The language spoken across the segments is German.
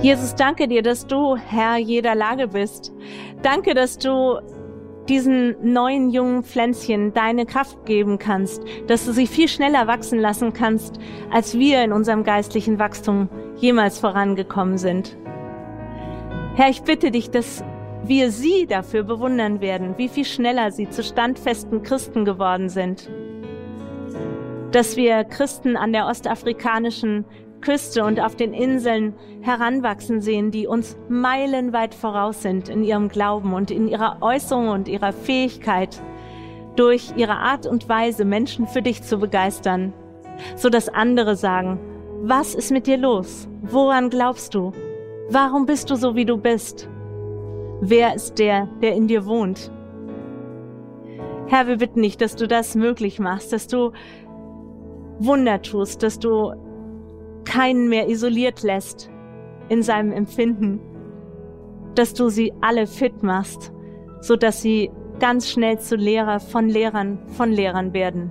Jesus, danke dir, dass du Herr jeder Lage bist. Danke, dass du diesen neuen jungen Pflänzchen deine Kraft geben kannst, dass du sie viel schneller wachsen lassen kannst, als wir in unserem geistlichen Wachstum jemals vorangekommen sind. Herr, ich bitte dich, dass wir sie dafür bewundern werden, wie viel schneller sie zu standfesten Christen geworden sind. Dass wir Christen an der ostafrikanischen Küste und auf den Inseln heranwachsen sehen, die uns meilenweit voraus sind in ihrem Glauben und in ihrer Äußerung und ihrer Fähigkeit, durch ihre Art und Weise Menschen für dich zu begeistern, sodass andere sagen, was ist mit dir los? Woran glaubst du? Warum bist du so, wie du bist? Wer ist der in dir wohnt? Herr, wir bitten dich, dass du das möglich machst, dass du Wunder tust, dass du keinen mehr isoliert lässt in seinem Empfinden, dass du sie alle fit machst, sodass sie ganz schnell zu Lehrer von Lehrern werden.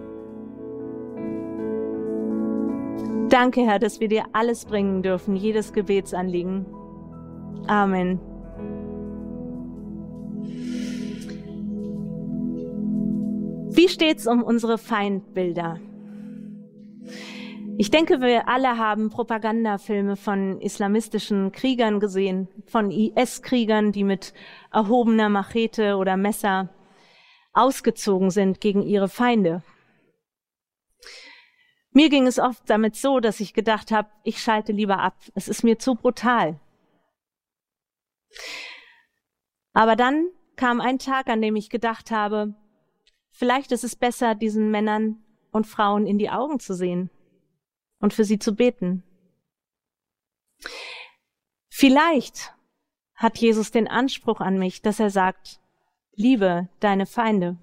Danke, Herr, dass wir dir alles bringen dürfen, jedes Gebetsanliegen. Amen. Wie steht's um unsere Feindbilder? Ich denke, wir alle haben Propagandafilme von islamistischen Kriegern gesehen, von IS-Kriegern, die mit erhobener Machete oder Messer ausgezogen sind gegen ihre Feinde. Mir ging es oft damit so, dass ich gedacht habe, ich schalte lieber ab. Es ist mir zu brutal. Aber dann kam ein Tag, an dem ich gedacht habe, vielleicht ist es besser, diesen Männern und Frauen in die Augen zu sehen und für sie zu beten. Vielleicht hat Jesus den Anspruch an mich, dass er sagt, liebe deine Feinde.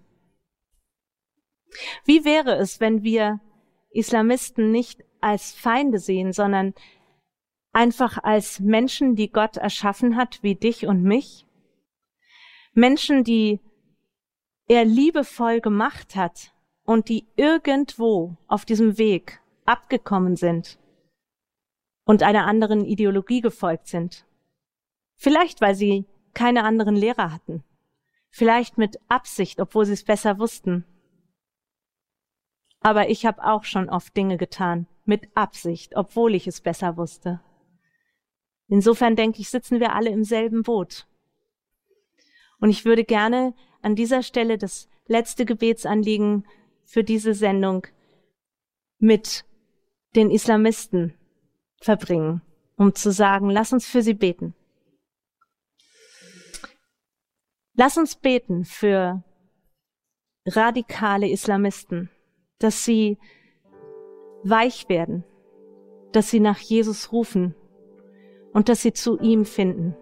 Wie wäre es, wenn wir Islamisten nicht als Feinde sehen, sondern einfach als Menschen, die Gott erschaffen hat, wie dich und mich? Menschen, die er liebevoll gemacht hat und die irgendwo auf diesem Weg abgekommen sind und einer anderen Ideologie gefolgt sind. Vielleicht, weil sie keine anderen Lehrer hatten. Vielleicht mit Absicht, obwohl sie es besser wussten. Aber ich habe auch schon oft Dinge getan, mit Absicht, obwohl ich es besser wusste. Insofern denke ich, sitzen wir alle im selben Boot. Und ich würde gerne an dieser Stelle das letzte Gebetsanliegen für diese Sendung mit den Islamisten verbringen, um zu sagen, lass uns für sie beten. Lass uns beten für radikale Islamisten, dass sie weich werden, dass sie nach Jesus rufen und dass sie zu ihm finden.